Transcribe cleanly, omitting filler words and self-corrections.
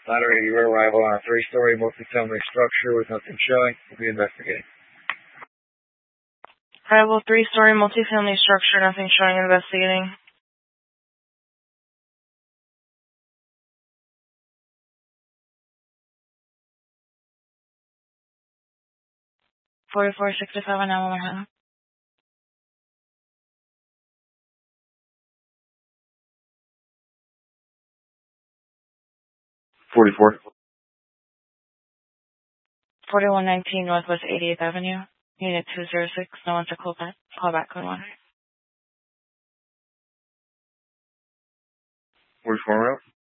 Ladder 80 arrival on a 3-story multifamily structure with nothing showing. We'll be investigating. Arrival 3-story multifamily structure, nothing showing, investigating. 4465 on Manhattan. 44. 4119 Northwest 88th Avenue. Unit 206. No one to call back. Call back code 1. 44 route.